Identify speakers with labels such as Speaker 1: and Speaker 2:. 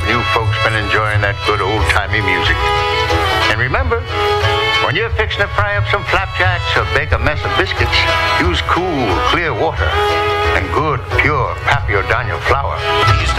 Speaker 1: you folks been enjoying that good old-timey music. And remember, when you're fixing to fry up some flapjacks or bake a mess of biscuits, use cool, clear water and good, pure Papio Daniel flour.